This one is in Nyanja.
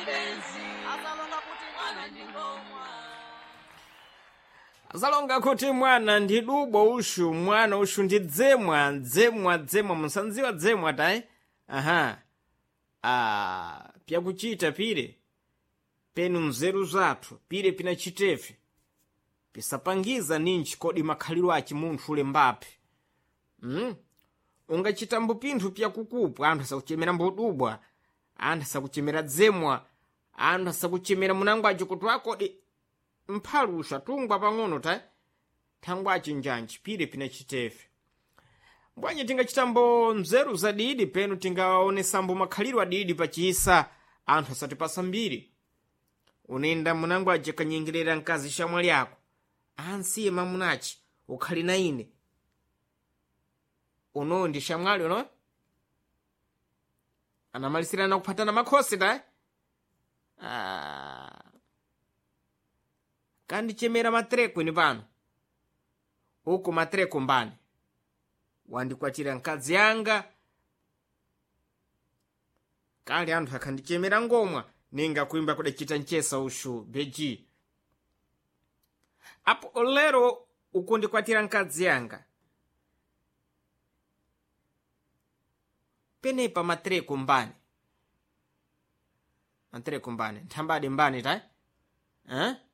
azalonga kuti mwana ndi dubo ushu mwana ushu ndi dzemwa musanziwa dzemwa tayi aha pyakuchita pire penu nzeru zathu pire pinachitefe pisapangiza ninchi kodi makhaliro achi munthu ulembapi ungachita mbupinthu pyakukupwa anthu asakuchemera mbudubwa anthu asakuchemera dzemwa anthu asakuchemera munangwaji kuti wakodi mphalusha tungwa pang'ono tayi thangwachi njanji pire pinachitefe mbwanyi tingachitambo nzeru zadidi penu tingaonesambo makhaliro adidi pachisa anthu asatipasa mbiri unenda munangwaji kanyengerera mkazi shamwali yako ansiye mamunachi ukhali na ine uno ndi shamwali uno anamalisirana kuphatana makhosi tayi kandichemera matreko ini pano uku matreko mbani wandikwatira mkazi yanga kali anthu akhandichemera ngomwa ninga kuimba kudachita nchesa ushu beji apo lero ukundikwatira mkazi yanga penepa matreko mbani nthambadi mbani tayi